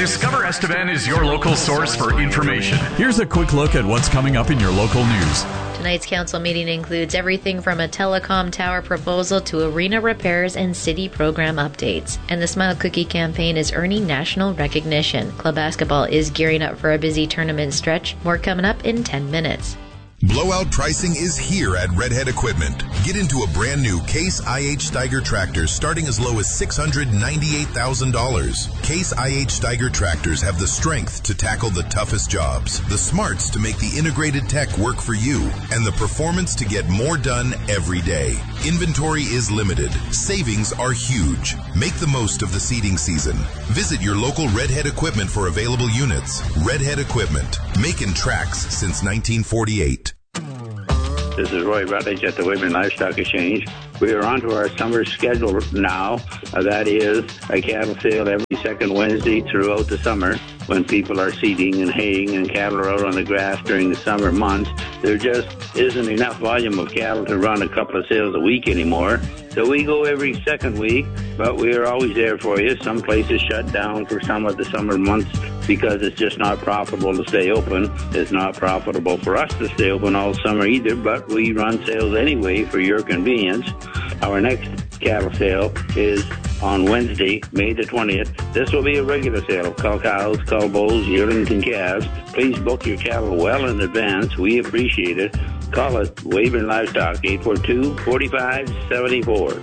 Discover Estevan is your local source for information. Here's a quick look at what's coming up in your local news. Tonight's council meeting includes everything from a telecom tower proposal to arena repairs and city program updates. And the Smile Cookie campaign is earning national recognition. Club basketball is gearing up for a busy tournament stretch. More coming up in 10 minutes. Blowout pricing is here at Redhead Equipment. Get into a brand new Case IH Steiger tractor starting as low as $698,000. Case IH Steiger tractors have the strength to tackle the toughest jobs, the smarts to make the integrated tech work for you, and the performance to get more done every day. Inventory is limited. Savings are huge. Make the most of the seeding season. Visit your local Redhead Equipment for available units. Redhead Equipment, making tracks since 1948. This is Roy Rutledge at the Weyburn Livestock Exchange. We are on to our summer schedule now. That is a cattle sale every second Wednesday throughout the summer when people are seeding and haying and cattle are out on the grass during the summer months. There just isn't enough volume of cattle to run a couple of sales a week anymore. So we go every second week, but we are always there for you. Some places shut down for some of the summer months because it's just not profitable to stay open. It's not profitable for us to stay open all summer either, but we run sales anyway for your convenience. Our next cattle sale is on Wednesday, May the 20th. This will be a regular sale of cull cows, cull bulls, yearlings, and calves. Please book your cattle well in advance. We appreciate it. Call us Weyburn Livestock, 842-4574.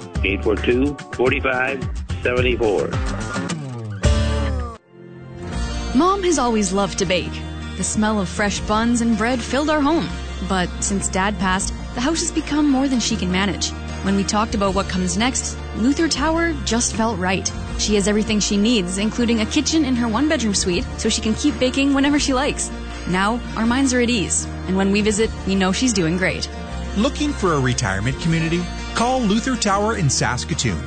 842-4574. Mom has always loved to bake. The smell of fresh buns and bread filled our home. But since Dad passed, the house has become more than she can manage. When we talked about what comes next, Luther Tower just felt right. She has everything she needs, including a kitchen in her one-bedroom suite, so she can keep baking whenever she likes. Now, our minds are at ease, and when we visit, we know she's doing great. Looking for a retirement community? Call Luther Tower in Saskatoon,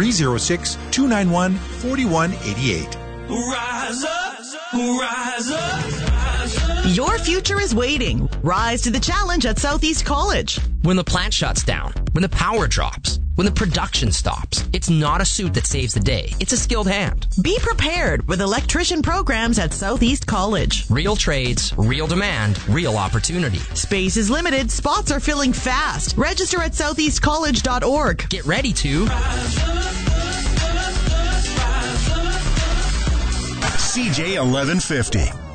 306-291-4188. Rise up, rise up. Your future is waiting. Rise to the challenge at Southeast College. When the plant shuts down, when the power drops, when the production stops, it's not a suit that saves the day. It's a skilled hand. Be prepared with electrician programs at Southeast College. Real trades, real demand, real opportunity. Space is limited. Spots are filling fast. Register at southeastcollege.org. Get ready to CJ 1150.